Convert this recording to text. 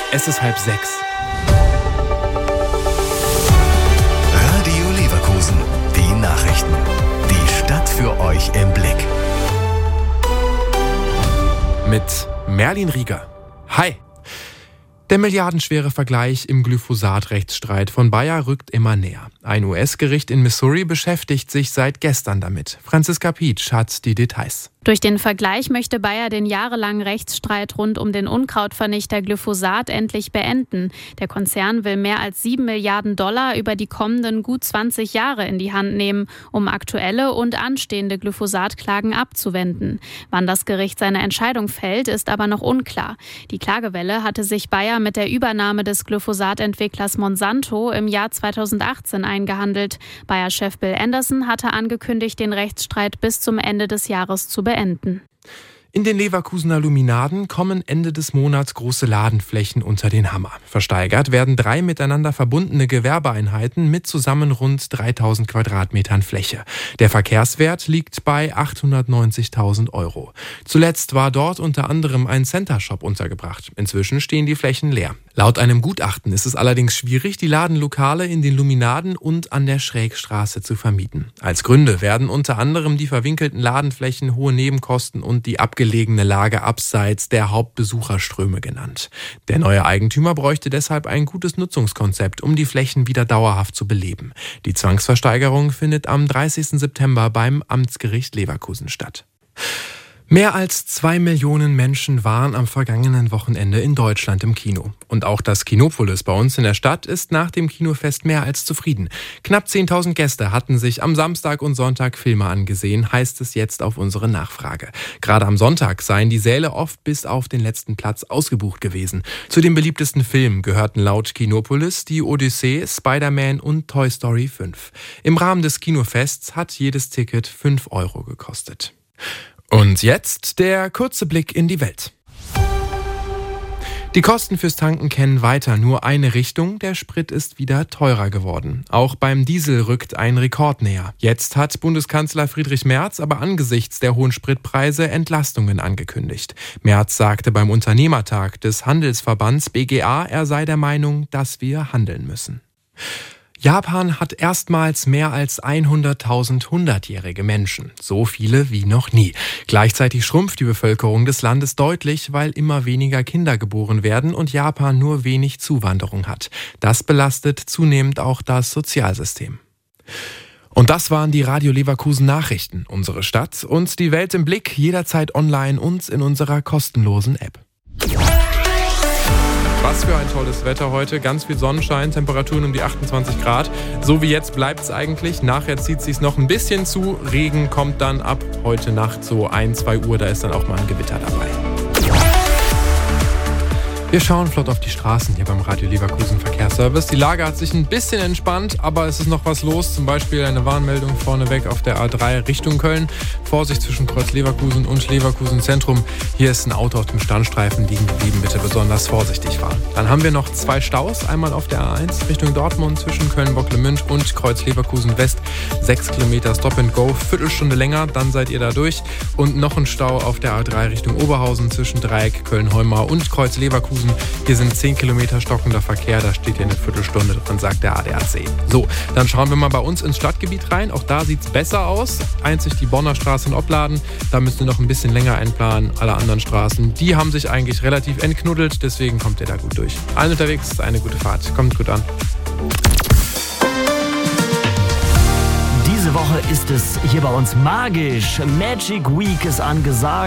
Es ist 5:30. Radio Leverkusen, die Nachrichten. Die Stadt für euch im Blick. Mit Merlin Rieger. Hi! Der milliardenschwere Vergleich im Glyphosat-Rechtsstreit von Bayer rückt immer näher. Ein US-Gericht in Missouri beschäftigt sich seit gestern damit. Franziska Pietsch hat die Details. Durch den Vergleich möchte Bayer den jahrelangen Rechtsstreit rund um den Unkrautvernichter Glyphosat endlich beenden. Der Konzern will mehr als $7 Milliarden über die kommenden gut 20 Jahre in die Hand nehmen, um aktuelle und anstehende Glyphosat-Klagen abzuwenden. Wann das Gericht seine Entscheidung fällt, ist aber noch unklar. Die Klagewelle hatte sich Bayer mit der Übernahme des Glyphosat-Entwicklers Monsanto im Jahr 2018 eingehandelt. Bayer-Chef Bill Anderson hatte angekündigt, den Rechtsstreit bis zum Ende des Jahres zu beenden. In den Leverkusener Luminaden kommen Ende des Monats große Ladenflächen unter den Hammer. Versteigert werden 3 miteinander verbundene Gewerbeeinheiten mit zusammen rund 3.000 Quadratmetern Fläche. Der Verkehrswert liegt bei 890.000 €. Zuletzt war dort unter anderem ein Center-Shop untergebracht. Inzwischen stehen die Flächen leer. Laut einem Gutachten ist es allerdings schwierig, die Ladenlokale in den Luminaden und an der Schrägstraße zu vermieten. Als Gründe werden unter anderem die verwinkelten Ladenflächen, hohe Nebenkosten und die abgelegene Lage abseits der Hauptbesucherströme genannt. Der neue Eigentümer bräuchte deshalb ein gutes Nutzungskonzept, um die Flächen wieder dauerhaft zu beleben. Die Zwangsversteigerung findet am 30. September beim Amtsgericht Leverkusen statt. Mehr als 2 Millionen Menschen waren am vergangenen Wochenende in Deutschland im Kino. Und auch das Kinopolis bei uns in der Stadt ist nach dem Kinofest mehr als zufrieden. Knapp 10.000 Gäste hatten sich am Samstag und Sonntag Filme angesehen, heißt es jetzt auf unsere Nachfrage. Gerade am Sonntag seien die Säle oft bis auf den letzten Platz ausgebucht gewesen. Zu den beliebtesten Filmen gehörten laut Kinopolis die Odyssee, Spider-Man und Toy Story 5. Im Rahmen des Kinofests hat jedes Ticket 5 € gekostet. Und jetzt der kurze Blick in die Welt. Die Kosten fürs Tanken kennen weiter nur eine Richtung, der Sprit ist wieder teurer geworden. Auch beim Diesel rückt ein Rekord näher. Jetzt hat Bundeskanzler Friedrich Merz aber angesichts der hohen Spritpreise Entlastungen angekündigt. Merz sagte beim Unternehmertag des Handelsverbands BGA, er sei der Meinung, dass wir handeln müssen. Japan hat erstmals mehr als 100.000 hundertjährige Menschen, so viele wie noch nie. Gleichzeitig schrumpft die Bevölkerung des Landes deutlich, weil immer weniger Kinder geboren werden und Japan nur wenig Zuwanderung hat. Das belastet zunehmend auch das Sozialsystem. Und das waren die Radio Leverkusen Nachrichten. Unsere Stadt und die Welt im Blick, jederzeit online und in unserer kostenlosen App. Was für ein tolles Wetter heute, ganz viel Sonnenschein, Temperaturen um die 28 Grad. So wie jetzt bleibt es eigentlich, nachher zieht es sich noch ein bisschen zu. Regen kommt dann ab heute Nacht so 1-2 Uhr, da ist dann auch mal ein Gewitter dabei. Wir schauen flott auf die Straßen hier beim Radio Leverkusen Verkehrsservice. Die Lage hat sich ein bisschen entspannt, aber es ist noch was los. Zum Beispiel eine Warnmeldung vorneweg auf der A3 Richtung Köln. Vorsicht zwischen Kreuz Leverkusen und Leverkusen Zentrum. Hier ist ein Auto auf dem Standstreifen liegen geblieben. Bitte besonders vorsichtig fahren. Dann haben wir noch 2 Staus. Einmal auf der A1 Richtung Dortmund zwischen Köln-Bocklemünd und Kreuz Leverkusen West. 6 Kilometer Stop and Go, Viertelstunde länger, dann seid ihr da durch. Und noch ein Stau auf der A3 Richtung Oberhausen zwischen Dreieck, Köln-Heumar und Kreuz Leverkusen. Hier sind 10 Kilometer stockender Verkehr, da steht hier eine Viertelstunde drin, sagt der ADAC. So, dann schauen wir mal bei uns ins Stadtgebiet rein. Auch da sieht es besser aus. Einzig die Bonner Straße in Opladen, da müsst ihr noch ein bisschen länger einplanen. Alle anderen Straßen, die haben sich eigentlich relativ entknuddelt, deswegen kommt ihr da gut durch. Allen unterwegs, eine gute Fahrt. Kommt gut an. Diese Woche ist es hier bei uns magisch. Magic Week ist angesagt.